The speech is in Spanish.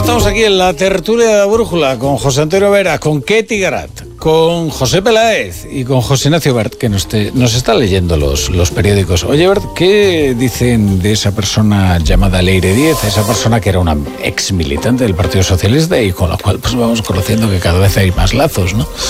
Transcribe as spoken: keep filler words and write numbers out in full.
estamos aquí en la tertulia de la brújula con José Antonio Vera, con Ketty Garat, con José Peláez y con José Ignacio Bert, que nos, te, nos está leyendo los, los periódicos. Oye, Bert, ¿qué dicen de esa persona llamada Leire Díez? Esa persona que era una ex militante del Partido Socialista y con la cual pues vamos conociendo que cada vez hay más lazos, ¿no?